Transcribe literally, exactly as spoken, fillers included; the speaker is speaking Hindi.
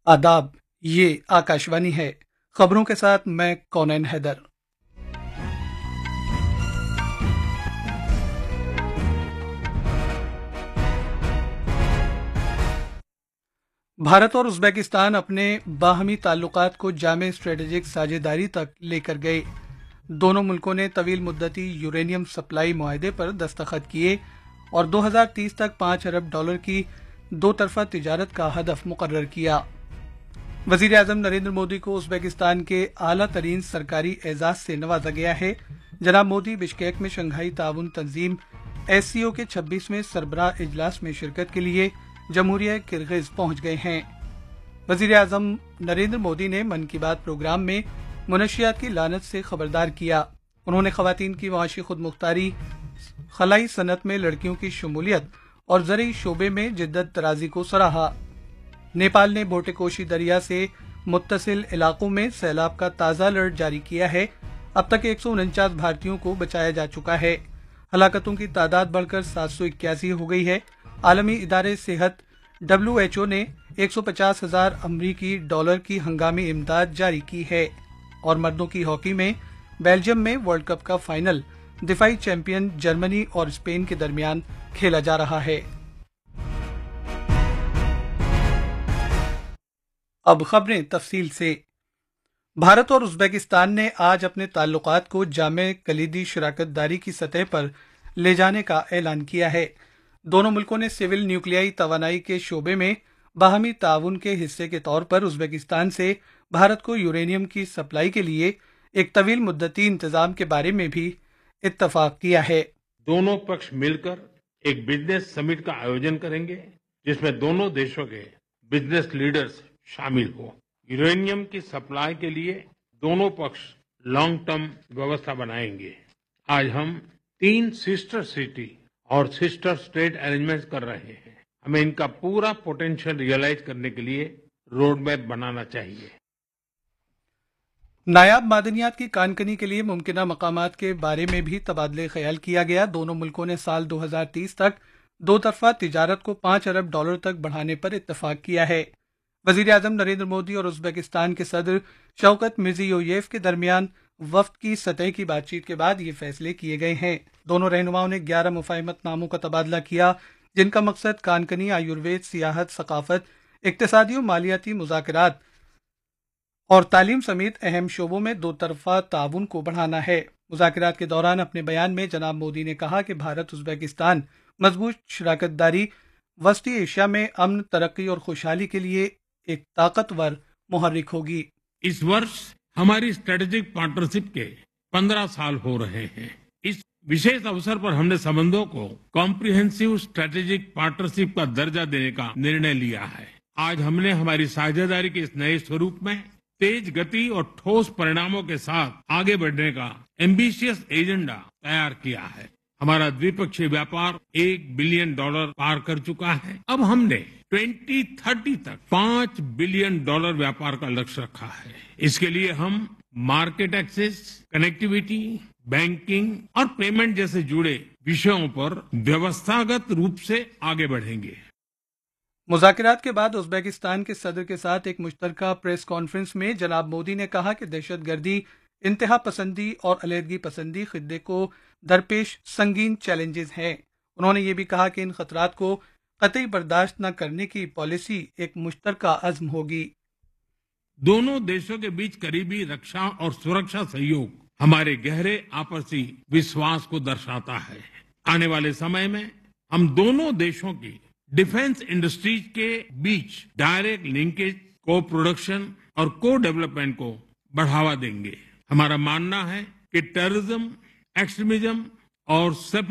आदाब। ये आकाशवाणी है। खबरों के साथ मैं कौनैन हैदर। भारत और उज़्बेकिस्तान अपने बाहमी ताल्लुकात को जामे स्ट्रेटेजिक साझेदारी तक लेकर गए। दोनों मुल्कों ने तवील मुद्दती यूरेनियम सप्लाई मुआहदे पर दस्तखत किए और दो हज़ार तीस तक पाँच अरब डॉलर की दो तरफा तिजारत का हदफ मुकर्रर किया। वजीर आजम नरेंद्र मोदी को उज़्बेकिस्तान के आला तरीन सरकारी एजाज से नवाजा गया है। जनाब मोदी बिश्केक में शंघाई ताउन तंजीम एस सी ओ के छब्बीसवें सरबराह इजलास में शिरकत के लिए जमहूरिया किर्गिज पहुंच गए हैं। वजीर आजम नरेंद्र मोदी ने मन की बात प्रोग्राम में मुनशियात की लानत से खबरदार किया। उन्होंने खवातीन की मुआशी खुद मुख्तारी, खलाई सनत में लड़कियों की शमूलियत और ज़रई शोबे में जिद्दत तराजी को सराहा। नेपाल ने भोटेकोशी दरिया से मुत्तसिल इलाकों में सैलाब का ताज़ा अलर्ट जारी किया है। अब तक एक सौ उनचास भारतीयों को बचाया जा चुका है। हलाकतों की तादाद बढ़कर सात सौ इक्यासी हो गई है। आलमी इदारे सेहत डब्ल्यू एच ओ ने एक सौ पचास हजार अमरीकी डॉलर की हंगामी इमदाद जारी की है। और मर्दों की हॉकी में बेल्जियम में वर्ल्ड कप का फाइनल दिफाई चैंपियन जर्मनी और स्पेन के दरमियान खेला जा रहा है। अब खबरें तफसील से। भारत और उज़्बेकिस्तान ने आज अपने ताल्लुकात को जामे कलीदी शराकतदारी की सतह पर ले जाने का ऐलान किया है। दोनों मुल्कों ने सिविल न्यूक्लियाई तवानाई के शोबे में बाहमी ताउन के हिस्से के तौर पर उज़्बेकिस्तान से भारत को यूरेनियम की सप्लाई के लिए एक तवील मुद्दती इंतजाम के बारे में भी इत्तफाक किया है। दोनों पक्ष मिलकर एक बिजनेस समिट का आयोजन करेंगे, जिसमें दोनों देशों के बिजनेस लीडर्स शामिल हो। यूरेनियम की सप्लाई के लिए दोनों पक्ष लॉन्ग टर्म व्यवस्था बनाएंगे। आज हम तीन सिस्टर सिटी और सिस्टर स्टेट अरेंजमेंट कर रहे हैं। हमें इनका पूरा पोटेंशियल रियलाइज करने के लिए रोड मैप बनाना चाहिए। नायाब मादनियात की कानकनी के लिए मुमकिना मकामात के बारे में भी तबादले ख्याल किया गया। दोनों मुल्कों ने साल दो हज़ार तीस तक दो तरफा तिजारत को पाँच अरब डॉलर तक बढ़ाने पर इत्तफाक किया है। वजीर आजम नरेंद्र मोदी और उज़्बेकिस्तान के सदर शौकत मिर्जियोयेव के दरमियान वफ्द की सतह की बातचीत के बाद ये फैसले किए गए हैं। दोनों रहनुमाओं ने ग्यारह मुफाहिमत नामों का तबादला किया, जिनका मकसद कानकनी, आयुर्वेद, सियाहत, सकाफत, इक्तिसादी और मालियाती मुज़ाकरात और तालीम समेत अहम शोबों में दो तरफा ताउन को बढ़ाना है। मुज़ाकरात के दौरान अपने बयान में जनाब मोदी ने कहा कि भारत उज़्बेकिस्तान मजबूत शराकतदारी वस्ती एशिया में अमन, तरक्की और खुशहाली के लिए एक ताकतवर मुहर्रिक होगी। इस वर्ष हमारी स्ट्रेटेजिक पार्टनरशिप के पंद्रह साल हो रहे हैं। इस विशेष अवसर पर हमने संबंधों को कॉम्प्रिहेंसिव स्ट्रेटेजिक पार्टनरशिप का दर्जा देने का निर्णय लिया है। आज हमने हमारी साझेदारी के इस नए स्वरूप में तेज गति और ठोस परिणामों के साथ आगे बढ़ने का एम्बिशियस एजेंडा तैयार किया है। हमारा द्विपक्षीय व्यापार एक बिलियन डॉलर पार कर चुका है। अब हमने ट्वेंटी थर्टी तक पांच बिलियन डॉलर व्यापार का लक्ष्य रखा है। इसके लिए हम मार्केट एक्सेस, कनेक्टिविटी, बैंकिंग और पेमेंट जैसे जुड़े विषयों पर व्यवस्थागत रूप से आगे बढ़ेंगे। मुज़ाकरात के बाद उज़्बेकिस्तान के सदर के साथ एक मुश्तरका प्रेस कॉन्फ्रेंस में जनाब मोदी ने कहा कि दहशतगर्दी, इंतहा पसंदी और अलहदगी पसंदी खित्ते को दरपेश संगीन चैलेंजेस हैं। उन्होंने ये भी कहा कि इन खतरात को कतई बर्दाश्त न करने की पॉलिसी एक मुश्तरका अज़्म होगी। दोनों देशों के बीच करीबी रक्षा और सुरक्षा सहयोग हमारे गहरे आपसी विश्वास को दर्शाता है। आने वाले समय में हम दोनों देशों की डिफेंस इंडस्ट्रीज के बीच डायरेक्ट लिंकेज, को प्रोडक्शन और को डेवलपमेंट को बढ़ावा देंगे। हमारा मानना है कि टेररिज्म, एक्सट्रीमिज्म और